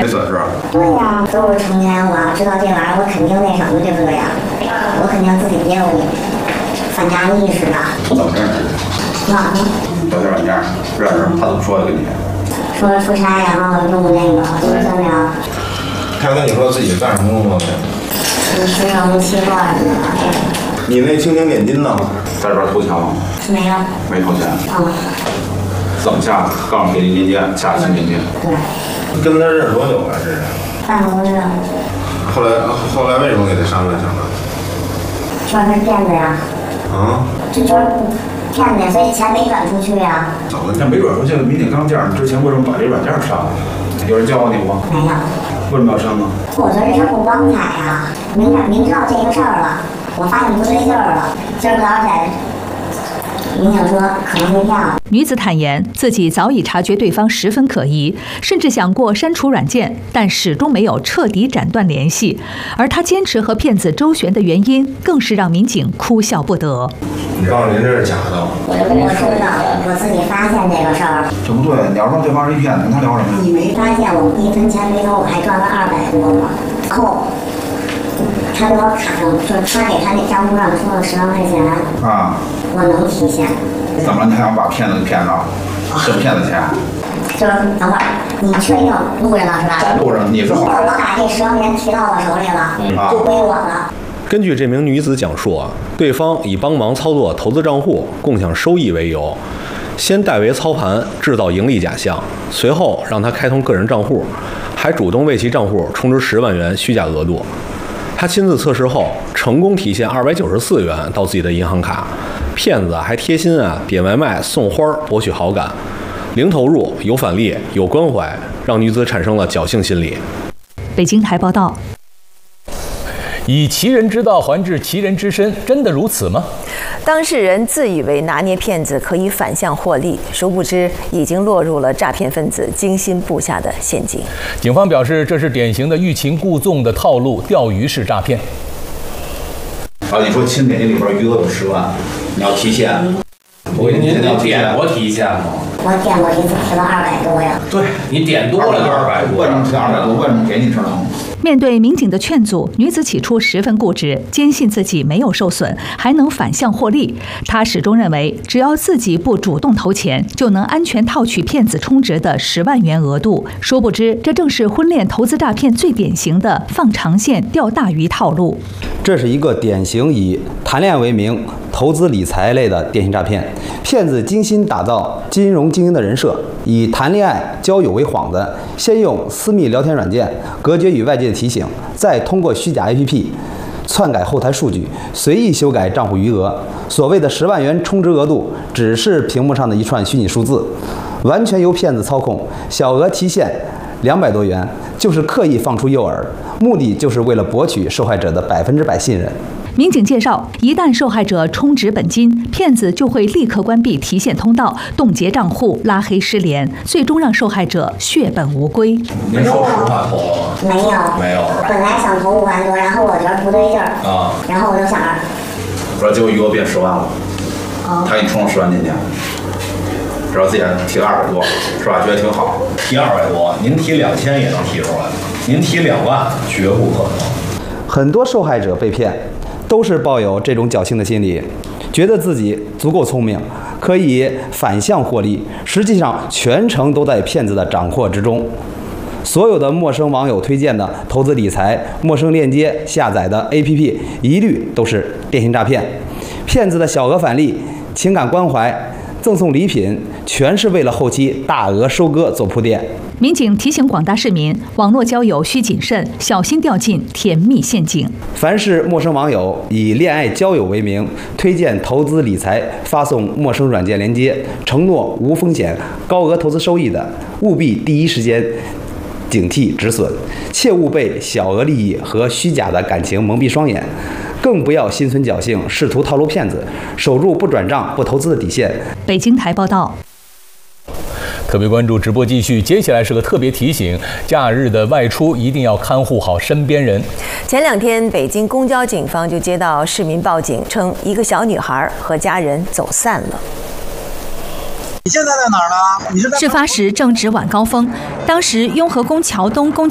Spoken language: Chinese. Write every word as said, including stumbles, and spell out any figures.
没损失。 对呀，都是成年，我要知道这玩意儿，我肯定那什么，对不对呀？我肯定自己也有反诈意识的。 怎么认识的？ 网上。 聊天软件认识，他怎么说的跟你？ 说出差，然后用那个微信聊。 他跟你说自己干什么工作的？ 吃生期货什么的。 你那蜻蜓点金呢？ 在这边投钱吗？ 没有。 没投钱。 嗯。 怎么下？告诉给你链接，下新链接。 对。 跟他认识多久了？这是？ 半个多月。 后来后来为什么给他删了？删了？ 说是骗子呀。 啊？ 这就是骗子，所以钱没转出去呀。 怎么那没转出去？民警刚这样，之前为什么把这软件删了？有人教你吗？ 没有。 为什么要删呢？ 我觉得这事不光彩呀，明明知道这个事儿了，我发现不对劲儿了，今儿个早起民警说可能会骗我。 女子坦言，自己早已察觉对方十分可疑，甚至想过删除软件，但始终没有彻底斩断联系。而她坚持和骗子周旋的原因，更是让民警哭笑不得。 你告诉您这是假的。 我就跟我说的，我自己发现这个事儿。 这不对，你要说对方是一骗子，跟他聊什么？ 你没发现我一分钱没收，我还赚了二百多吗？然后他给我卡上，就是他给他那账户上充了十万块钱啊， 我能提现。 怎么了？你还想把骗子给骗着？挣骗子钱？ 就是等会儿，你确定录着呢是吧？ 在录着，你是好。 我把这十万块钱提到我手里了，就归我了。 根据这名女子讲述啊，对方以帮忙操作投资账户、共享收益为由，先代为操盘，制造盈利假象，随后让她开通个人账户，还主动为其账户充值十万元虚假额度。她亲自测试后，成功提现二百九十四元到自己的银行卡。骗子还贴心啊，点外卖送花博取好感，零投入有返利有关怀，让女子产生了侥幸心理。 北京台报道。 以其人之道还治其人之身，真的如此吗？ 当事人自以为拿捏骗子可以反向获利，殊不知已经落入了诈骗分子精心布下的陷阱。 警方表示，这是典型的欲擒故纵的套路，钓鱼式诈骗。 啊，你说清点金里边余额有十万，你要提现， 我给您点过提现吗？ 我点过一次，提了二百多呀。 对，你点多了就二百多， 为什么提二百多？为什么给你知道吗？ 面对民警的劝阻，女子起初十分固执，坚信自己没有受损，还能反向获利。她始终认为，只要自己不主动投钱，就能安全套取骗子充值的十万元额度。殊不知，这正是婚恋投资诈骗最典型的放长线钓大鱼套路。 这是一个典型以谈恋爱为名投资理财类的电信诈骗，骗子精心打造金融精英的人设，以谈恋爱、交友为幌子，先用私密聊天软件隔绝与外界的提醒，再通过虚假 A P P 篡改后台数据，随意修改账户余额。所谓的十万元充值额度，只是屏幕上的一串虚拟数字，完全由骗子操控，小额提现两百多元，就是刻意放出诱饵，目的就是为了博取受害者的百分之百信任。 民警介绍，一旦受害者充值本金，骗子就会立刻关闭提现通道，冻结账户，拉黑失联，最终让受害者血本无归。 您说实话投了吗？ 没有， 没有。 本来想投五万多，然后我觉得不对劲儿啊， 然后我就想着， 说结果余额变十万了， 哦， 他给你充了十万进去，知道自己提了二百多，是吧？觉得挺好。 提二百多，您提两千也能提出来，您提两万绝不可能。 很多受害者被骗，都是抱有这种侥幸的心理，觉得自己足够聪明，可以反向获利，实际上全程都在骗子的掌握之中。所有的陌生网友推荐的投资理财、陌生链接下载的 A P P， 一律都是电信诈骗。骗子的小额返利、情感关怀、赠送礼品，全是为了后期大额收割做铺垫。 民警提醒广大市民，网络交友需谨慎，小心掉进甜蜜陷阱。 凡是陌生网友以恋爱交友为名推荐投资理财、发送陌生软件链接，承诺无风险、高额投资收益的，务必第一时间警惕止损，切勿被小额利益和虚假的感情蒙蔽双眼，更不要心存侥幸，试图套路骗子，守住不转账、不投资的底线。 北京台报道。 特别关注直播继续，接下来是个特别提醒：假日的外出一定要看护好身边人。 前两天，北京公交警方就接到市民报警，称一个小女孩和家人走散了。 你现在在哪儿呢？你是在？ 事发时正值晚高峰，当时雍和宫桥东公